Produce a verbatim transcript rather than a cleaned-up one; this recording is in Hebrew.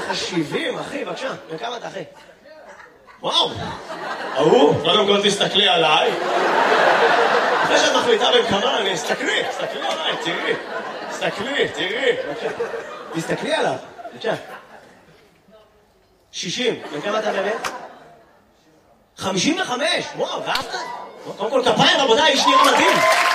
לך שבעים, אחי, בבקשה. וכמה אתה, אחי? וואו. ההוא, קודם כל תסתכלי עליי. אחרי שאת מחליטה בין כמה, אני אסתכלי, תסתכלי עליי, תראי. תסתכלי, תראי. בבקשה. תסתכלי עליו, בבקשה. שישים, וכמה אתה באמת? חמישים וחמש, וואו, ואהבת? קודם כל כפיים, רבותיי, איש נראה מדהים.